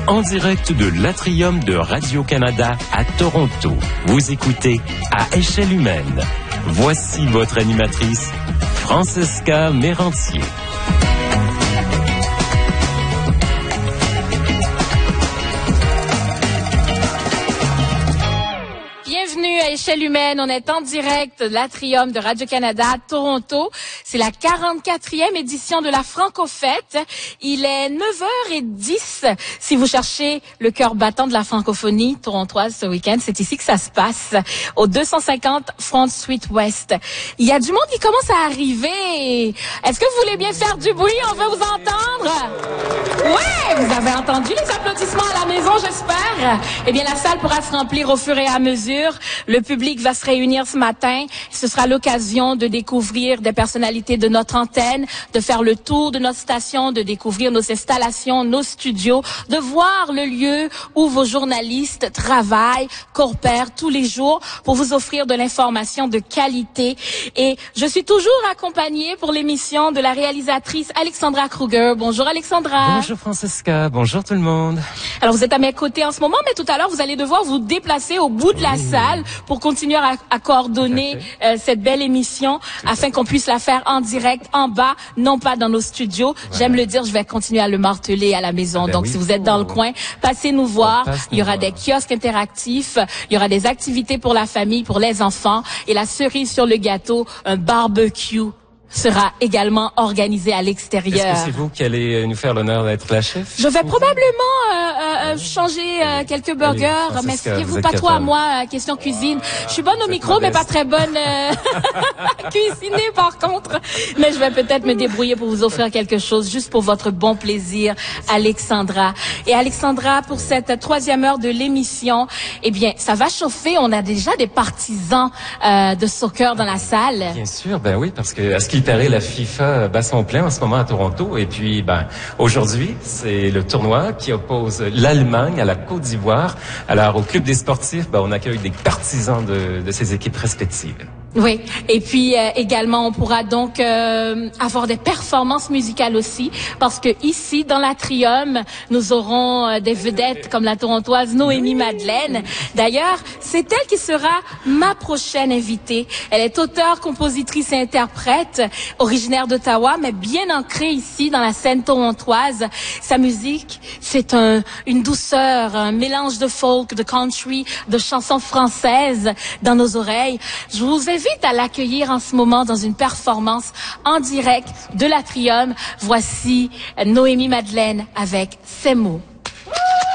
en direct de l'Atrium de Radio-Canada à Toronto. Vous écoutez À échelle humaine. Voici votre animatrice, Francesca Mérantier. Bienvenue à Échelle humaine. On est en direct de l'Atrium de Radio-Canada à Toronto. C'est la 44e édition de la Franco-Fête. Il est 9h10. Si vous cherchez le cœur battant de la francophonie torontoise ce week-end, c'est ici que ça se passe, au 250 Front Street West. Il y a du monde qui commence à arriver. Est-ce que vous voulez bien faire du bruit? On veut vous entendre. Ouais, vous avez entendu les applaudissements à la maison, j'espère. Eh bien, la salle pourra se remplir au fur et à mesure. Le public va se réunir ce matin. Ce sera l'occasion de découvrir des personnalités de notre antenne, de faire le tour de notre station, de découvrir nos installations, nos studios, de voir le lieu où vos journalistes travaillent, coopèrent tous les jours pour vous offrir de l'information de qualité. Et je suis toujours accompagnée pour l'émission de la réalisatrice Alexandra Kruger. Bonjour Alexandra. Bonjour Francesca, bonjour tout le monde. Alors vous êtes à mes côtés en ce moment, mais tout à l'heure vous allez devoir vous déplacer au bout de la salle pour continuer à coordonner cette belle émission afin qu'on puisse la faire en direct, en bas, non pas dans nos studios. Voilà. J'aime le dire, je vais continuer à le marteler à la maison. Donc si vous êtes dans le coin, passez nous voir. Il y aura des kiosques interactifs, il y aura des activités pour la famille, pour les enfants et la cerise sur le gâteau, un barbecue sera également organisé à l'extérieur. Est-ce que c'est vous qui allez nous faire l'honneur d'être la chef? Je vais probablement changer quelques burgers, mais fiez-vous pas trop à moi, question cuisine. Je suis bonne au micro, mais pas très bonne cuisiner par contre. Mais je vais peut-être me débrouiller pour vous offrir quelque chose, juste pour votre bon plaisir, Alexandra. Et Alexandra, pour cette 3e heure de l'émission, eh bien, ça va chauffer. On a déjà des partisans de soccer dans la salle. Bien sûr, ben oui, parce que à ce qu'il paraît, la FIFA bat son plein en ce moment à Toronto. Et puis, aujourd'hui, c'est le tournoi qui oppose l'Allemagne à la Côte d'Ivoire. Alors, au Club des sportifs, on accueille des partisans de ces équipes respectives. Oui, et puis également on pourra donc avoir des performances musicales aussi, parce que ici dans l'Atrium nous aurons des vedettes comme la torontoise Noémie Madeleine. D'ailleurs, c'est elle qui sera ma prochaine invitée. Elle est auteure, compositrice et interprète, originaire d'Ottawa, mais bien ancrée ici dans la scène torontoise. Sa musique, c'est une douceur, un mélange de folk, de country, de chansons françaises dans nos oreilles. Je vous invite à l'accueillir en ce moment dans une performance en direct de l'Atrium. Voici Noémie Madeleine avec Ces mots.